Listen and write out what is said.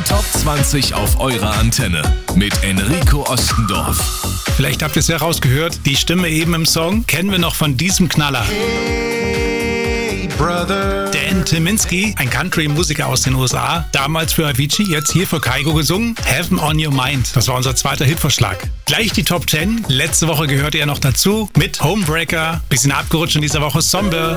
Top 20 auf eurer Antenne mit Enrico Ostendorf. Vielleicht habt ihr es ja rausgehört, die Stimme eben im Song kennen wir noch von diesem Knaller. Hey, Brother. Dan Tyminski, ein Country-Musiker aus den USA, damals für Avicii, jetzt hier für Kygo gesungen, Heaven on Your Mind. Das war unser zweiter Hitvorschlag. Gleich die Top 10. Letzte Woche gehörte er noch dazu mit Homebreaker. Bisschen abgerutscht in dieser Woche Somber.